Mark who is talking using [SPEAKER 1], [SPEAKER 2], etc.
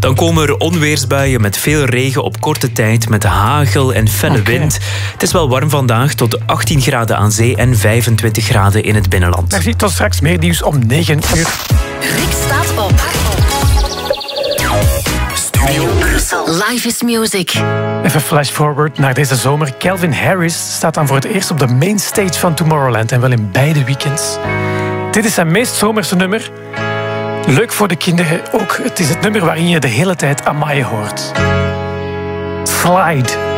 [SPEAKER 1] Dan komen er onweersbuien met veel regen op korte tijd, met hagel en felle wind. Het is wel warm vandaag, tot 18 graden aan zee en 25 graden in het binnenland.
[SPEAKER 2] Merci, tot straks. Meer nieuws om 9 uur.
[SPEAKER 3] Rick staat op. Studio Brussel. Live is music.
[SPEAKER 2] Even flash forward naar deze zomer. Calvin Harris staat dan voor het eerst op de main stage van Tomorrowland en wel in beide weekends. Dit is zijn meest zomerse nummer. Leuk voor de kinderen ook. Het is het nummer waarin je de hele tijd Amai hoort. Slide.